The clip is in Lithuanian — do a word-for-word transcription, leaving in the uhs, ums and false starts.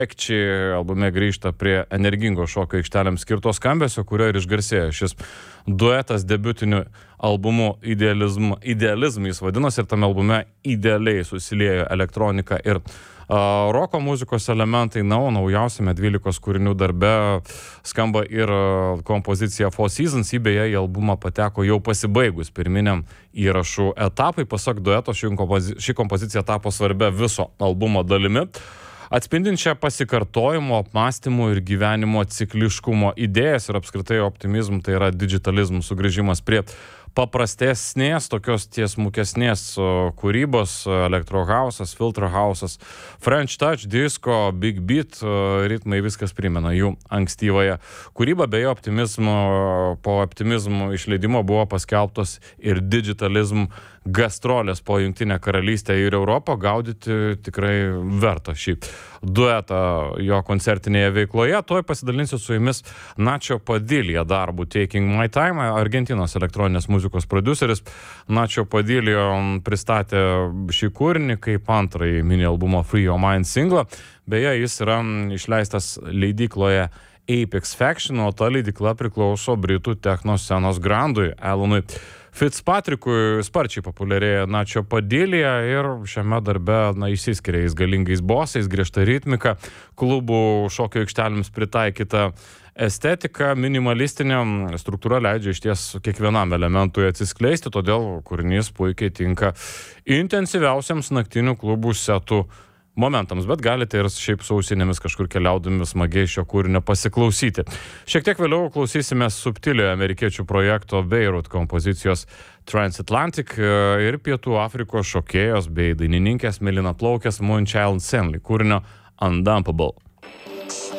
Ekčiai albume grįžta prie energingo šokio aikštelėms skirto skambesio, kurio ir išgarsėjo šis duetas debiutiniu albumu Idealizm, Idealizm jis vadinosi, ir tame albume idealiai susiliejo elektronika ir uh, roko muzikos elementai. Na, o naujausiame dvylikos kūrinių darbe skamba ir uh, kompozicija Four Seasons, į beje į albumą pateko jau pasibaigus pirminiam įrašų etapui. Pasak dueto, ši, kompozi ši kompozicija tapo svarbia viso albumo dalimi, atspindinčią pasikartojimo, apmąstymų ir gyvenimo cikliškumo idėjas ir apskritai optimizmų, tai yra digitalizmų sugrįžimas prie paprastesnės, tokios tiesmukesnės kūrybos, Electro House'as, Filter House'as, French Touch, Disco, Big Beat ritmai, viskas primena jų ankstyvąją kūrybą. Beje, optimizmo, po optimizmo išleidimo buvo paskelbtos ir digitalizm gastrolės po Jungtinę karalystę ir Europą. Gaudyti tikrai verta šį duetą jo koncertinėje veikloje. Tuoj pasidalinsiu su jumis Nacho Padilha darbu Taking My Time, Argentinos elektroninės muzikos prodiuseris. Nacho Padilha pristatė šį kūrinį kaip antrąjį mini albumo Free Your Mind singlą. Beje, jis yra išleistas leidykloje Apex Faction, o ta leidykla priklauso britų techno scenos grandui Alanui Fitzpatrickui. Sparčiai populiarėja Nacho Padilha ir šiame darbe na, išsiskiria jis galingais bosais, griežta ritmika, klubų šokio aikštelėms pritaikyta estetika, minimalistinė struktūra leidžia išties kiekvienam elementui atsiskleisti, todėl kūrinys puikiai tinka intensyviausiams naktinių klubų setų momentams, bet galite ir šiaip su ausinėmis kažkur keliaudami smagiai šio kūrinio pasiklausyti. Šiek tiek vėliau klausysime subtiliojo amerikiečių projekto Beirut kompozicijos Transatlantic ir Pietų Afrikos šokėjos bei dainininkės mėlynaplaukės Moonchild Stanley kūrinio Undumpable.